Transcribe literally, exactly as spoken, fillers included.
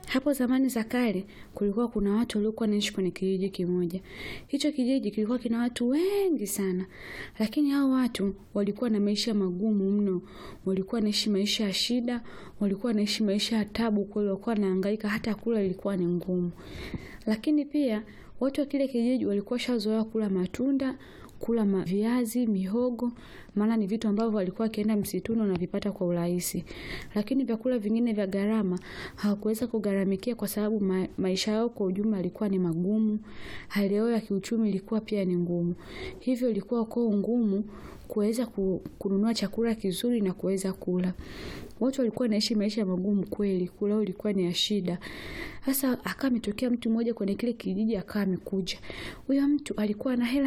Hapo zamani za kale kulikuwa kuna watu waliokuwa wanaishi kwenye kijiji kimoja. Hicho kijiji kilikuwa kina watu wengi sana. Lakini hao watu walikuwa na maisha magumu mno. Walikuwa wanaishi maisha ya shida, walikuwa wanaishi maisha ya taabu, kwa hiyo walikuwa wanahangaika, hata kula ilikuwa ni ngumu. Lakini pia watu wa kile kijiji walikuwa washazoea kula matunda, kula viazi, mihogo, maana ni vitu ambavyo walikuwa wakienda msituni na vipata kwa urahisi. Lakini vyakula vingine vya gharama hawakuweza kugharamikia kwa sababu ma maisha yao kwa ujumla yalikuwa ni magumu. Hali yao ya kiuchumi ilikuwa pia ni ngumu. Hivyo ilikuwa kwa ngumu kuweza kununua chakula kizuri na kuweza kula. Watu walikuwa wanaishi maisha magumu kweli, kula ilikuwa ni ya shida. Sasa akawa ametokea mtu mmoja kwenye kile kijiji akawa amekuja. Huyo mtu alikuwa na hela